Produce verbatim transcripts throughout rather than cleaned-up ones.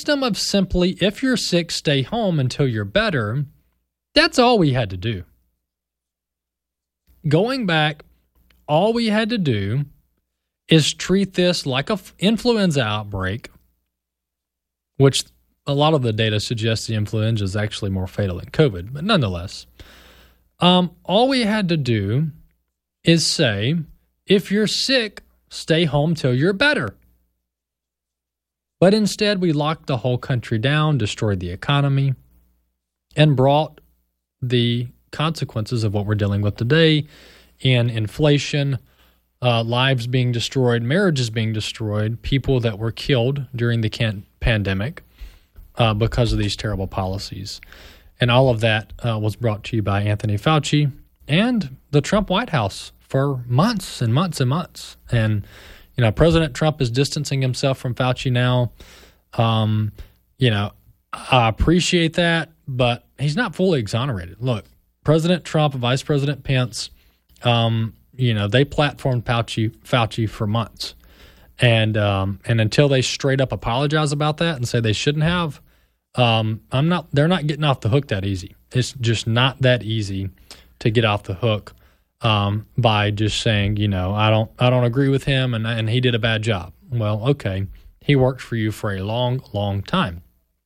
wisdom of simply, if you're sick, stay home until you're better, that's all we had to do. Going back, all we had to do is treat this like an influenza outbreak, which a lot of the data suggests the influenza is actually more fatal than COVID, but nonetheless, um, all we had to do is say, if you're sick, stay home till you're better. But instead, we locked the whole country down, destroyed the economy, and brought the consequences of what we're dealing with today in inflation, uh, lives being destroyed, marriages being destroyed, people that were killed during the can- pandemic uh, because of these terrible policies. And all of that uh, was brought to you by Anthony Fauci and the Trump White House for months and months and months. And, you know, President Trump is distancing himself from Fauci now. Um, you know, I appreciate that, but he's not fully exonerated. Look, President Trump and Vice President Pence, um, you know, they platformed Fauci, Fauci for months. And um, and until they straight up apologize about that and say they shouldn't have, um, I'm not. They're not getting off the hook that easy. It's just not that easy to get off the hook um, by just saying, you know, I don't, I don't agree with him, and and he did a bad job. Well, okay, he worked for you for a long, long time.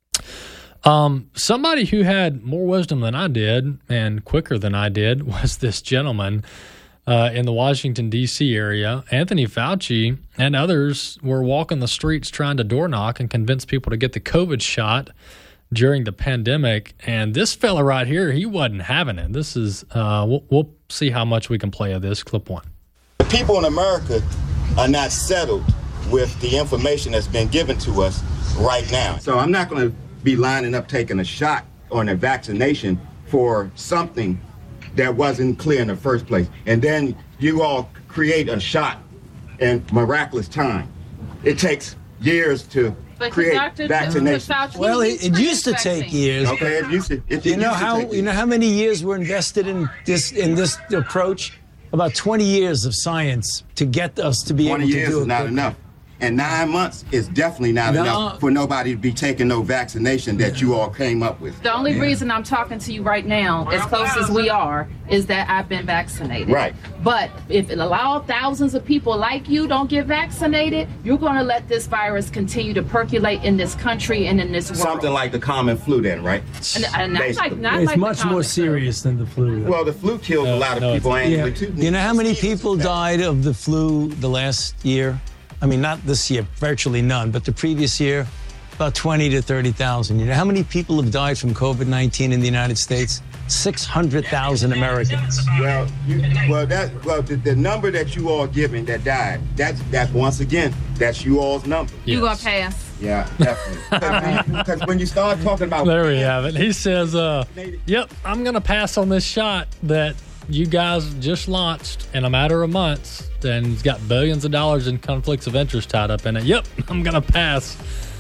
Um, somebody who had more wisdom than I did and quicker than I did was this gentleman uh, in the Washington, D C area. Anthony Fauci and others were walking the streets trying to door knock and convince people to get the COVID shot during the pandemic. And this fella right here, he wasn't having it. This is, uh, we'll, we'll see how much we can play of this. Clip one. The people in America are not settled with the information that's been given to us right now. So I'm not going to be lining up taking a shot or a vaccination for something that wasn't clear in the first place. And then you all create a shot in miraculous time. It takes years to but create Doctor vaccination. Well, it, it used to take vaccine. years. Okay, it used to. It, you it know used to how take you know how many years were invested in this in this approach? About twenty years of science to get us to be able to do it. twenty years is not enough. And nine months is definitely not no. enough for nobody to be taking no vaccination that you all came up with. The only yeah. reason I'm talking to you right now, as close as we are, is that I've been vaccinated. Right. But if it allows thousands of people like you don't get vaccinated, you're going to let this virus continue to percolate in this country and in this world. Something like the common flu then, right? And, and not like, not it's like much more serious than the flu. Well, the flu kills no, a lot of no, people annually, yeah. too. You know how many people died of the flu the last year? I mean, not this year, virtually none, but the previous year, about twenty to thirty thousand. You know how many people have died from COVID nineteen in the United States? six hundred thousand Americans. Well, you, well, that well, the, the number that you all giving that died, that's that's once again, that's you all's number. Yes. You gonna pass? Yeah, definitely. Because when you start talking about, there we have it. He says, uh, "Yep, I'm gonna pass on this shot that you guys just launched in a matter of months." And it's got billions of dollars in conflicts of interest tied up in it. Yep, I'm going to pass.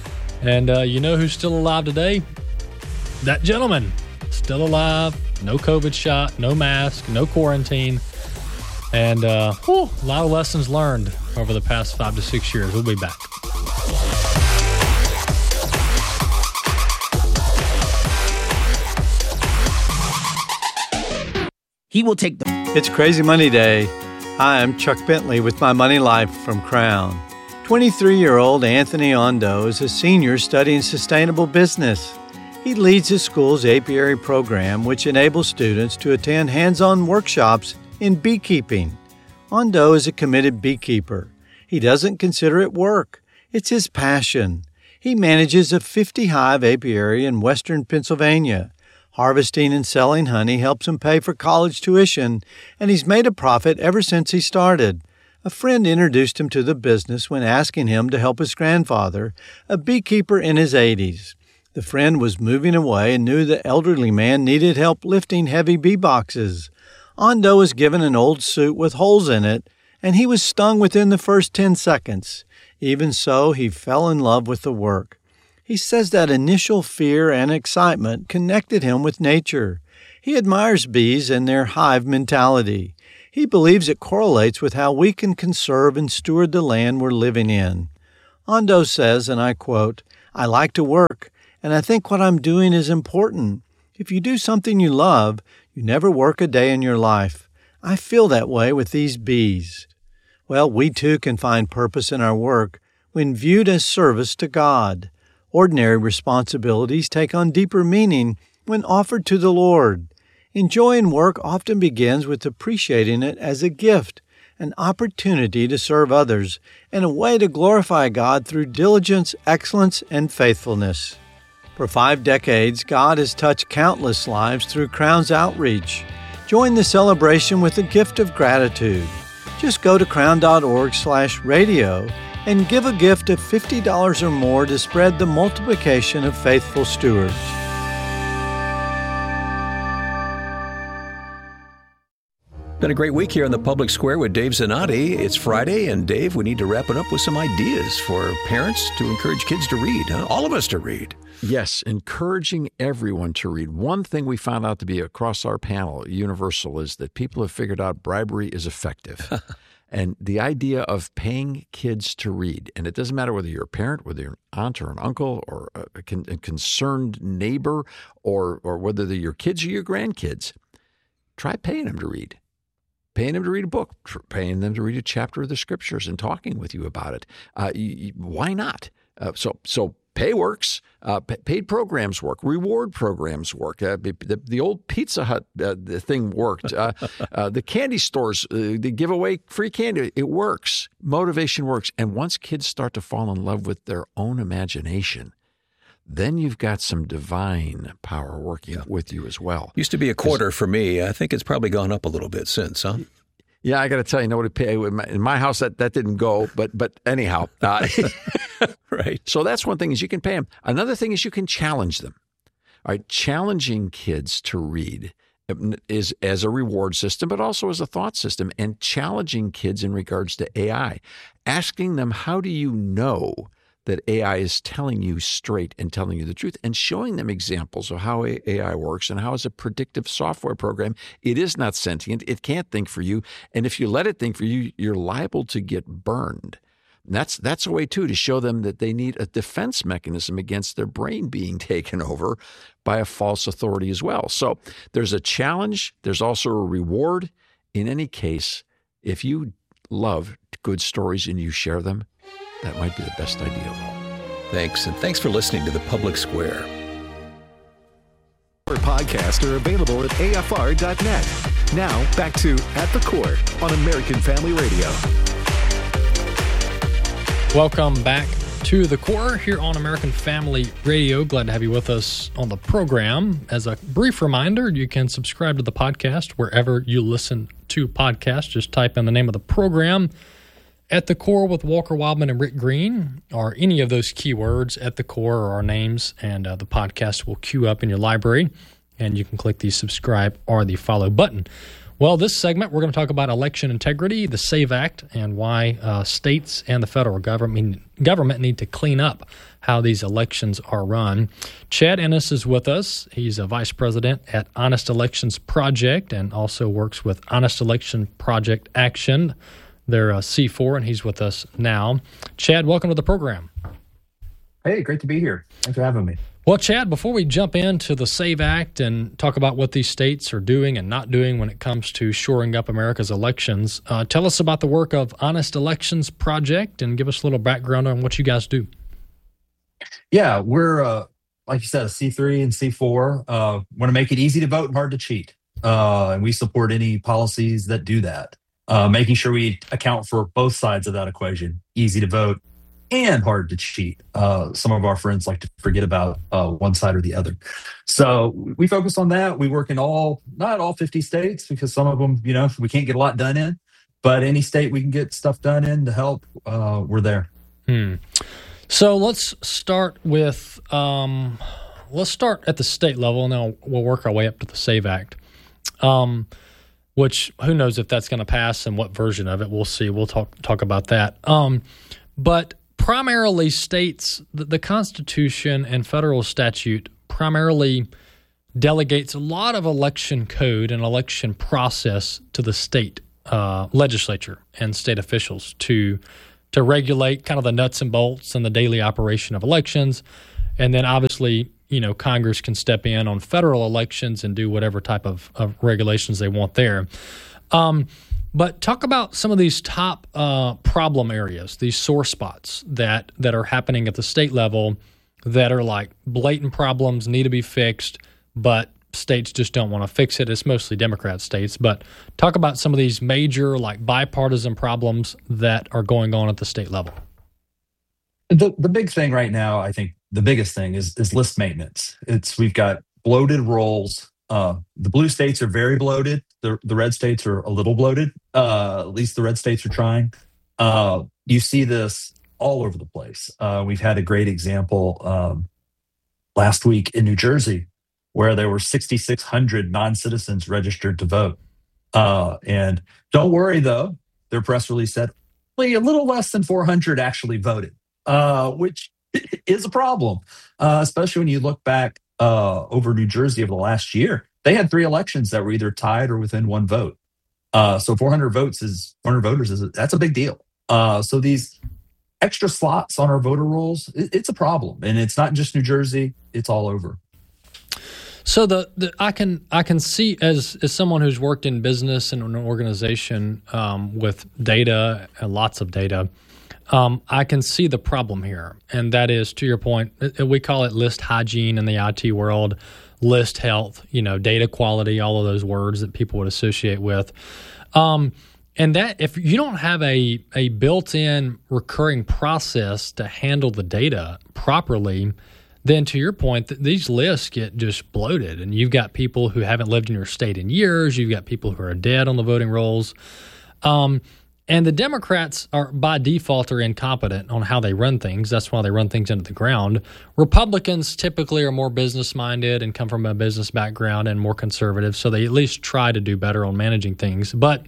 And uh, you know who's still alive today? That gentleman. Still alive. No COVID shot, no mask, no quarantine. And uh, whew, a lot of lessons learned over the past five to six years. We'll be back. He will take the... It's Crazy Money Day. Hi, I'm Chuck Bentley with My Money Life from Crown. twenty-three-year-old Anthony Ondo is a senior studying sustainable business. He leads his school's apiary program, which enables students to attend hands-on workshops in beekeeping. Ondo is a committed beekeeper. He doesn't consider it work. It's his passion. He manages a fifty-hive apiary in western Pennsylvania. Harvesting and selling honey helps him pay for college tuition, and he's made a profit ever since he started. A friend introduced him to the business when asking him to help his grandfather, a beekeeper in his eighties. The friend was moving away and knew the elderly man needed help lifting heavy bee boxes. Ondo was given an old suit with holes in it, and he was stung within the first ten seconds. Even so, he fell in love with the work. He says that initial fear and excitement connected him with nature. He admires bees and their hive mentality. He believes it correlates with how we can conserve and steward the land we're living in. Ondo says, and I quote, I like to work, and I think what I'm doing is important. If you do something you love, you never work a day in your life. I feel that way with these bees. Well, we too can find purpose in our work when viewed as service to God. Ordinary responsibilities take on deeper meaning when offered to the Lord. Enjoying work often begins with appreciating it as a gift, an opportunity to serve others, and a way to glorify God through diligence, excellence, and faithfulness. For five decades, God has touched countless lives through Crown's outreach. Join the celebration with a gift of gratitude. Just go to crown.org slash radio and give a gift of fifty dollars or more to spread the multiplication of faithful stewards. Been a great week here in the Public Square with Dave Zanotti. It's Friday, and Dave, we need to wrap it up with some ideas for parents to encourage kids to read, huh? All of us to read. Yes, encouraging everyone to read. One thing we found out to be across our panel, universal, is that people have figured out bribery is effective. And the idea of paying kids to read, and it doesn't matter whether you're a parent, whether you're an aunt or an uncle or a, con- a concerned neighbor, or or whether they're your kids or your grandkids, try paying them to read. Paying them to read a book, paying them to read a chapter of the Scriptures and talking with you about it. Uh, you, you, why not? Uh, so, so pay works. Uh, p- paid programs work. Reward programs work. Uh, the, the old Pizza Hut uh, the thing worked. Uh, uh, the candy stores, uh, they give away free candy. It works. Motivation works. And once kids start to fall in love with their own imagination, then you've got some divine power working yeah. with you as well. Used to be a quarter for me. I think it's probably gone up a little bit since, huh? Yeah, I got to tell you, nobody pay in my, in my house. That, that didn't go, but but anyhow, uh, right. So that's one thing is you can pay them. Another thing is you can challenge them. All right, challenging kids to read is as a reward system, but also as a thought system, and challenging kids in regards to A I, asking them, how do you know that A I is telling you straight and telling you the truth, and showing them examples of how A I works and how, as a predictive software program, it is not sentient. It can't think for you. And if you let it think for you, you're liable to get burned. And that's that's a way, too, to show them that they need a defense mechanism against their brain being taken over by a false authority as well. So there's a challenge. There's also a reward. In any case, if you love good stories and you share them, that might be the best idea of all. Thanks, and thanks for listening to The Public Square. Our podcasts are available at A F R dot net. Now, back to At the Core on American Family Radio. Welcome back to The Core here on American Family Radio. Glad to have you with us on the program. As a brief reminder, you can subscribe to the podcast wherever you listen to podcasts. Just type in the name of the program, At the Core with Walker Wildman and Rick Green, or any of those keywords. At the Core are our names, and uh, the podcast will queue up in your library, and you can click the subscribe or the follow button. Well, this segment, we're going to talk about election integrity, the SAVE Act, and why uh, states and the federal government government need to clean up how these elections are run. Chad Ennis is with us. He's a vice president at Honest Elections Project and also works with Honest Election Project Action. They're uh, C four, and he's with us now. Chad, welcome to the program. Hey, great to be here. Thanks for having me. Well, Chad, before we jump into the SAVE Act and talk about what these states are doing and not doing when it comes to shoring up America's elections, uh, tell us about the work of Honest Elections Project and give us a little background on what you guys do. Yeah, we're, uh, like you said, a C three and C four. Uh, want to make it easy to vote and hard to cheat. Uh, and we support any policies that do that. Uh, making sure we account for both sides of that equation, easy to vote and hard to cheat. Uh, some of our friends like to forget about uh, one side or the other. So we focus on that. We work in all, not all fifty states, because some of them, you know, we can't get a lot done in, but any state we can get stuff done in to help, uh, we're there. Hmm. So let's start with, um, let's start at the state level, and then we'll work our way up to the SAVE Act. Um, which who knows if that's going to pass and what version of it. We'll see. We'll talk talk about that. Um, but primarily states, the, the Constitution and federal statute primarily delegates a lot of election code and election process to the state uh, legislature and state officials to to regulate kind of the nuts and bolts and the daily operation of elections. And then obviously, you know, Congress can step in on federal elections and do whatever type of, of regulations they want there. Um, but talk about some of these top uh, problem areas, these sore spots that, that are happening at the state level that are like blatant problems, need to be fixed, but states just don't want to fix it. It's mostly Democrat states, but talk about some of these major like bipartisan problems that are going on at the state level. The the big thing right now, I think the biggest thing is is list maintenance. It's we've got bloated rolls. Uh, the blue states are very bloated. The the red states are a little bloated. Uh, at least the red states are trying. Uh, you see this all over the place. Uh, we've had a great example um, last week in New Jersey, where there were sixty-six hundred non-citizens registered to vote. Uh, and don't worry, though, their press release said only a little less than four hundred actually voted, uh, which is a problem, uh, especially when you look back uh, over New Jersey over the last year. They had three elections that were either tied or within one vote. Uh, so four hundred votes is four hundred voters is a, that's a big deal. Uh, so these extra slots on our voter rolls, it, it's a problem, and it's not just New Jersey; it's all over. So the, the I can I can see as as someone who's worked in business and an organization um, with data and lots of data, um, I can see the problem here, and that is, to your point, we call it list hygiene in the I T world, list health, you know, data quality, all of those words that people would associate with. Um, And that if you don't have a, a built-in recurring process to handle the data properly, then to your point, th- these lists get just bloated. And you've got people who haven't lived in your state in years. You've got people who are dead on the voting rolls. Um, and the Democrats are by default are incompetent on how they run things. That's why they run things into the ground. Republicans typically are more business-minded and come from a business background and more conservative, so they at least try to do better on managing things. But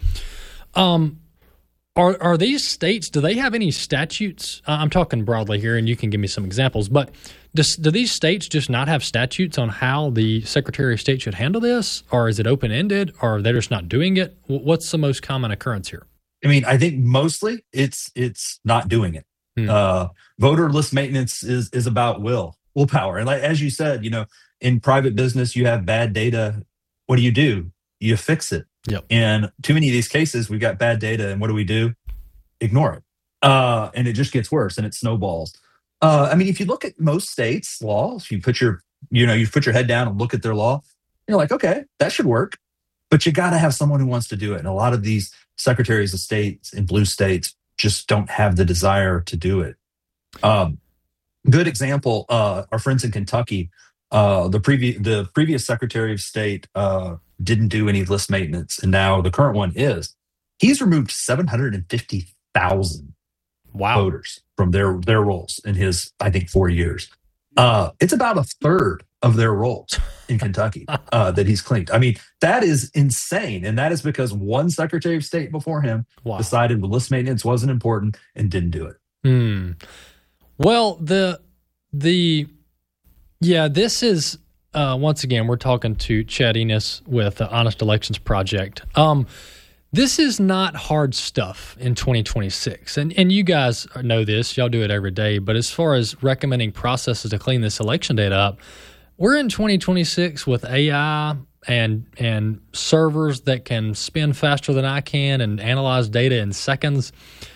Um, are are these states, do they have any statutes? I'm talking broadly here, and you can give me some examples, but does, do these states just not have statutes on how the Secretary of State should handle this? Or is it open-ended, or they're just not doing it? What's the most common occurrence here? I mean, I think mostly it's it's not doing it. Hmm. Uh, voter list maintenance is is about will, willpower. And like, as you said, you know, in private business, you have bad data. What do you do? You fix it. Yep. And too many of these cases, we've got bad data, and what do we do? Ignore it. Uh, and it just gets worse, and it snowballs. Uh, I mean, if you look at most states' laws, you put your, you know, you put your head down and look at their law, you're like, okay, that should work. But you got to have someone who wants to do it. And a lot of these secretaries of states in blue states just don't have the desire to do it. Um, good example, uh, our friends in Kentucky, uh, the previous the previous Secretary of State uh, didn't do any list maintenance, and now the current one is. He's removed seven hundred fifty thousand wow. voters from their their rolls in his, I think, four years. Uh, it's about a third of their rolls in Kentucky uh, that he's cleaned. I mean, that is insane, and that is because one Secretary of State before him wow. decided the list maintenance wasn't important and didn't do it. Hmm. Well, the the yeah, this is. Uh, once again, we're talking to Chad Enos with the Honest Elections Project. Um, this is not hard stuff in twenty twenty-six. And and you guys know this. Y'all do it every day. But as far as recommending processes to clean this election data up, we're in twenty twenty-six with A I and and servers that can spin faster than I can and analyze data in seconds.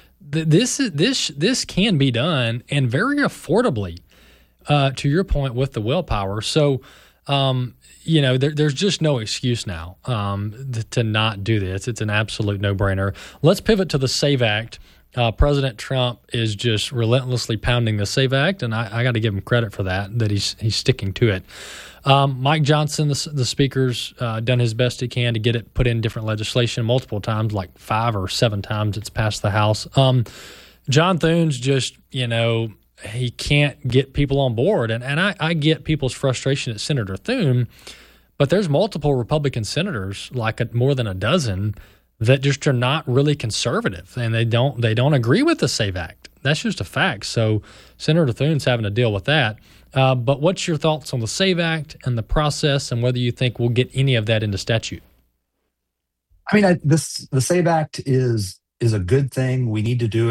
This is, this this can be done, and very affordably, uh, to your point, with the willpower. So, Um, you know, there, there's just no excuse now um, th- to not do this. It's an absolute no-brainer. Let's pivot to the SAVE Act. Uh, President Trump is just relentlessly pounding the SAVE Act, and I, I got to give him credit for that, that he's he's sticking to it. Um, Mike Johnson, the, the speaker's uh, done his best he can to get it put in different legislation multiple times, like five or seven times it's passed the House. Um, John Thune's just, you know, he can't get people on board. And, and I, I get people's frustration at Senator Thune, but there's multiple Republican senators, like a, more than a dozen, that just are not really conservative, and they don't they don't agree with the SAVE Act. That's just a fact. So Senator Thune's having to deal with that. Uh, but what's your thoughts on the SAVE Act and the process, and whether you think we'll get any of that into statute? I mean, I, this the SAVE Act is is a good thing. We need to do it.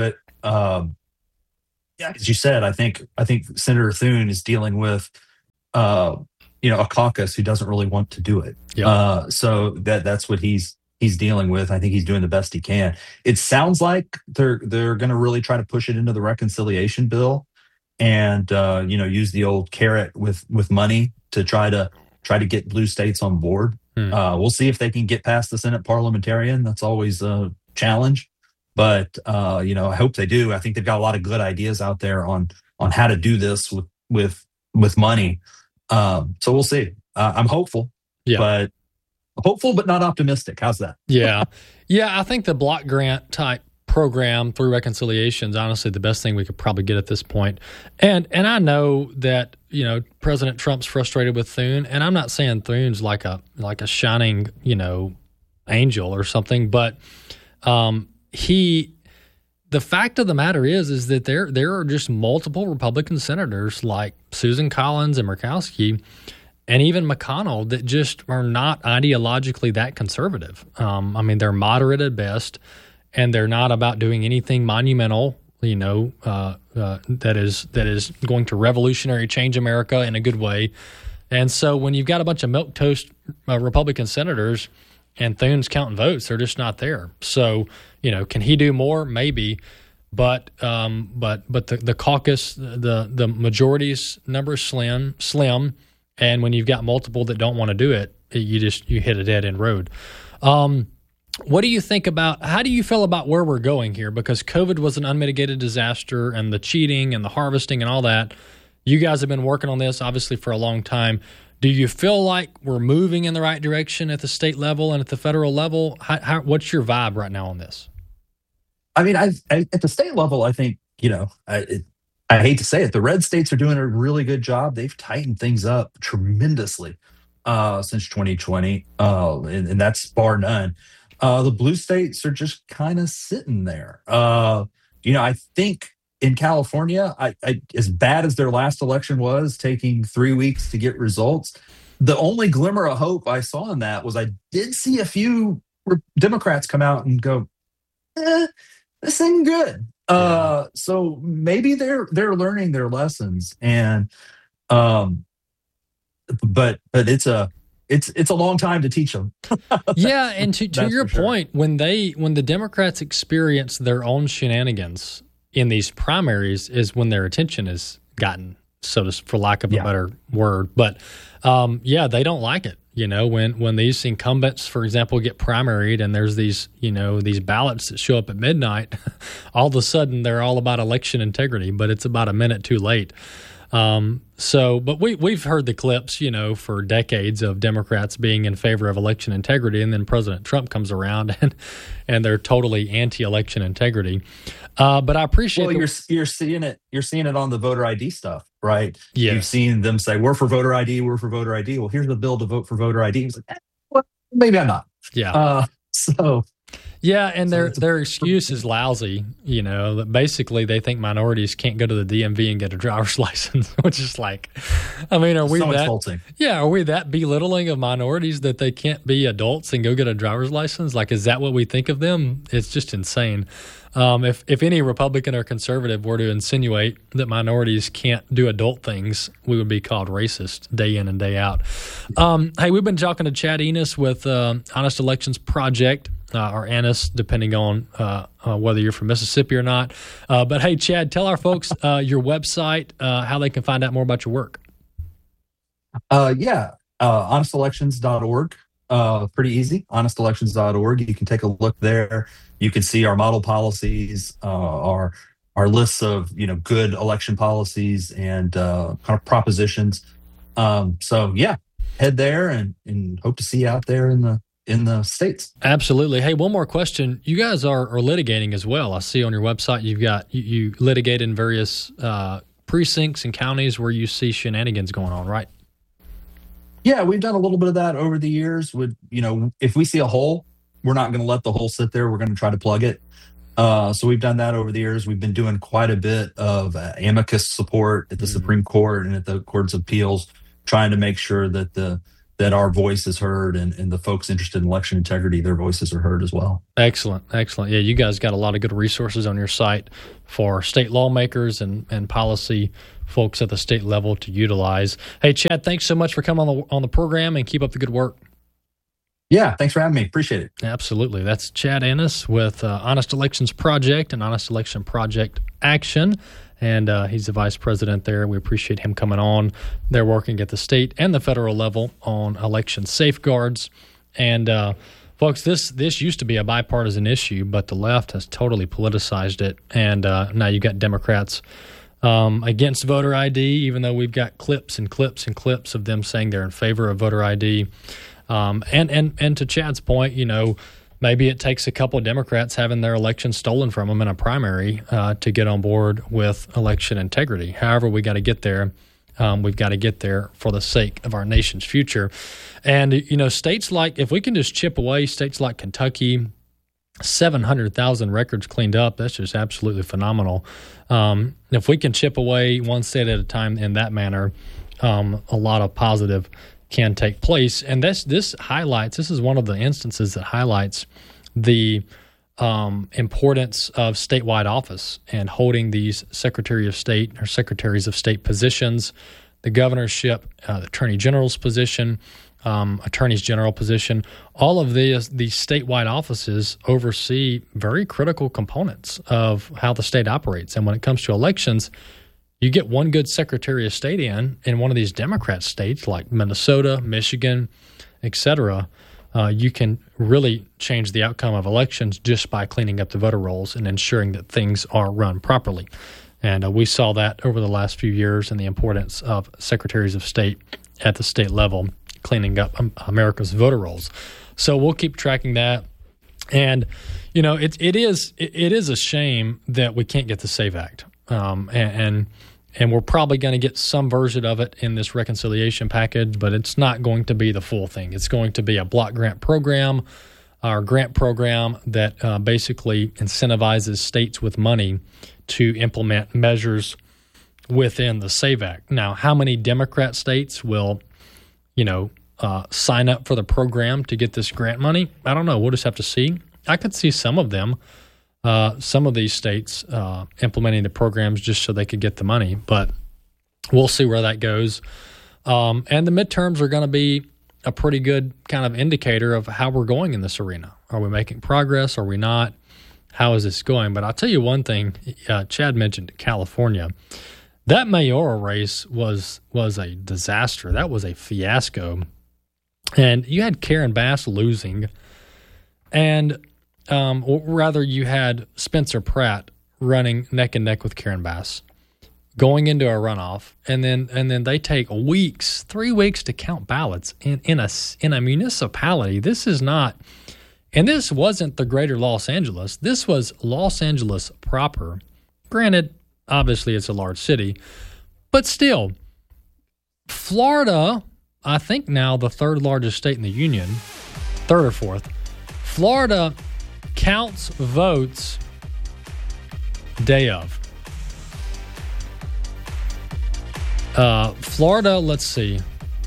um, yeah, as you said, I think I think Senator Thune is dealing with, uh, you know, a caucus who doesn't really want to do it. Yep. Uh, so that that's what he's he's dealing with. I think he's doing the best he can. It sounds like they're they're going to really try to push it into the reconciliation bill, and uh, you know, use the old carrot with with money to try to try to get blue states on board. Hmm. Uh, we'll see if they can get past the Senate parliamentarian. That's always a challenge. But, uh, you know, I hope they do. I think they've got a lot of good ideas out there on on how to do this with with with money. Um, so we'll see. Uh, I'm hopeful, yeah. but hopeful, but not optimistic. How's that? Yeah. Yeah, I think the block grant type program through reconciliation is honestly the best thing we could probably get at this point. And and I know that, you know, President Trump's frustrated with Thune, and I'm not saying Thune's like a like a shining, you know, angel or something, but um He, the fact of the matter is, is that there there are just multiple Republican senators like Susan Collins and Murkowski, and even McConnell that just are not ideologically that conservative. Um, I mean, they're moderate at best, and they're not about doing anything monumental, you know, uh, uh, that is that is going to revolutionary change America in a good way. And so when you've got a bunch of milquetoast uh, Republican senators and Thune's counting votes, they're just not there. So, you know, can he do more? Maybe, but um, but but the, the caucus, the the majority's number is slim, slim, and when you've got multiple that don't want to do it, you just you hit a dead end road. Um, what do you think about? How do you feel about where we're going here? Because COVID was an unmitigated disaster, and the cheating and the harvesting and all that. You guys have been working on this obviously for a long time. Do you feel like we're moving in the right direction at the state level and at the federal level? How, how, what's your vibe right now on this? I mean, I, I at the state level, I think, you know, I, it, I hate to say it, the red states are doing a really good job. They've tightened things up tremendously uh, since twenty twenty, uh, and, and that's bar none. Uh, the blue states are just kind of sitting there. Uh, you know, I think in California, I, I, as bad as their last election was, taking three weeks to get results, the only glimmer of hope I saw in that was I did see a few Democrats come out and go, eh, this ain't good. Yeah. Uh, so maybe they're they're learning their lessons, and um, but but it's a it's it's a long time to teach them. Yeah, and to to your point, sure. when they when the Democrats experience their own shenanigans in these primaries is when their attention is gotten, so to, for lack of a yeah. better word. But um, yeah, they don't like it. You know, when, when these incumbents, for example, get primaried and there's these, you know, these ballots that show up at midnight, all of a sudden they're all about election integrity, but it's about a minute too late. Um, so, but we, we've heard the clips, you know, for decades of Democrats being in favor of election integrity, and then President Trump comes around and, and they're totally anti-election integrity. Uh, but I appreciate. Well, the, you're you're seeing it. You're seeing it on the voter I D stuff, right? Yeah. You've seen them say, "We're for voter I D. We're for voter I D." Well, here's the bill to vote for voter I D. It's like, eh, well, maybe I'm not. Yeah. Uh, so. Yeah, and so their their excuse is lousy. You know, that basically they think minorities can't go to the D M V and get a driver's license, which is like, I mean, are we so that? Insulting. Yeah, are we that belittling of minorities that they can't be adults and go get a driver's license? Like, is that what we think of them? It's just insane. Um, if if any Republican or conservative were to insinuate that minorities can't do adult things, we would be called racist day in and day out. Um, hey, we've been talking to Chad Enos with uh, Honest Elections Project. Uh, or Annis, depending on uh, uh, whether you're from Mississippi or not. Uh, but hey, Chad, tell our folks uh, your website, uh, how they can find out more about your work. Uh, yeah, uh, honest elections dot org. Uh, pretty easy, honest elections dot org. You can take a look there. You can see our model policies, uh, our our lists of you know good election policies and uh, kind of propositions. Um, so yeah, head there and, and hope to see you out there in the in the States. Absolutely. Hey, one more question. You guys are, are litigating as well. I see on your website you've got, you, you litigate in various uh, precincts and counties where you see shenanigans going on, right? Yeah, we've done a little bit of that over the years. With you know, if we see a hole, we're not going to let the hole sit there. We're going to try to plug it. Uh, so we've done that over the years. We've been doing quite a bit of uh, amicus support at the mm-hmm. Supreme Court and at the Courts of Appeals, trying to make sure that the that our voice is heard, and, and the folks interested in election integrity, their voices are heard as well. Excellent. Excellent. Yeah, you guys got a lot of good resources on your site for state lawmakers and, and policy folks at the state level to utilize. Hey, Chad, thanks so much for coming on the, on the program, and keep up the good work. Yeah, thanks for having me. Appreciate it. Absolutely. That's Chad Ennis with uh, Honest Elections Project and Honest Election Project Action. And uh, he's the vice president there. We appreciate him coming on. They're working at the state and the federal level on election safeguards. And uh, folks, this this used to be a bipartisan issue, but the left has totally politicized it. And uh, now you got Democrats um, against voter I D, even though we've got clips and clips and clips of them saying they're in favor of voter I D. Um, and, and, and to Chad's point, you know, maybe it takes a couple of Democrats having their election stolen from them in a primary uh, to get on board with election integrity. However, we got to get there. Um, we've got to get there for the sake of our nation's future. And, you know, states like, if we can just chip away, states like Kentucky, seven hundred thousand records cleaned up, that's just absolutely phenomenal. Um, if we can chip away one state at a time in that manner, um, a lot of positive can take place. And this this highlights, this is one of the instances that highlights the um, importance of statewide office and holding these Secretary of State or Secretaries of State positions, the governorship, uh, the Attorney General's position, um, Attorney's General position. All of these, these statewide offices oversee very critical components of how the state operates. And when it comes to elections, you get one good Secretary of State in, in one of these Democrat states like Minnesota, Michigan, et cetera, uh, you can really change the outcome of elections just by cleaning up the voter rolls and ensuring that things are run properly. And uh, we saw that over the last few years and the importance of Secretaries of State at the state level cleaning up um, America's voter rolls. So we'll keep tracking that. And, you know, it, it is it, it is a shame that we can't get the SAVE Act. Um, and, and and we're probably going to get some version of it in this reconciliation package, but it's not going to be the full thing. It's going to be a block grant program, our grant program that uh, basically incentivizes states with money to implement measures within the SAVE Act. Now, how many Democrat states will, you know, uh, sign up for the program to get this grant money? I don't know. We'll just have to see. I could see some of them. Uh, some of these states uh, implementing the programs just so they could get the money, but we'll see where that goes. Um, and the midterms are going to be a pretty good kind of indicator of how we're going in this arena. Are we making progress? Are we not? How is this going? But I'll tell you one thing. Uh, Chad mentioned California. That mayoral race was was a disaster. That was a fiasco. And you had Karen Bass losing, and Um, or rather, you had Spencer Pratt running neck and neck with Karen Bass, going into a runoff, and then and then they take weeks, three weeks to count ballots in in a in a municipality. This is not, and this wasn't the greater Los Angeles. This was Los Angeles proper. Granted, obviously it's a large city, but still, Florida, I think now the third largest state in the union, third or fourth, Florida counts votes day of. Uh, Florida, let's see.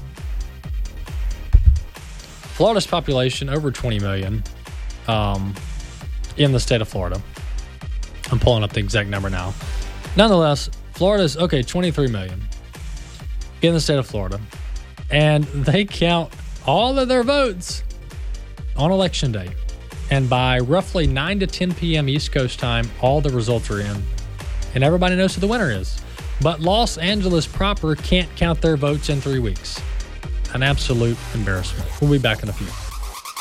Florida's population, over twenty million um, in the state of Florida. I'm pulling up the exact number now. Nonetheless, Florida's, okay, twenty-three million in the state of Florida. And they count all of their votes on election day. And by roughly nine to ten p.m. East Coast time, all the results are in. And everybody knows who the winner is. But Los Angeles proper can't count their votes in three weeks. An absolute embarrassment. We'll be back in a few.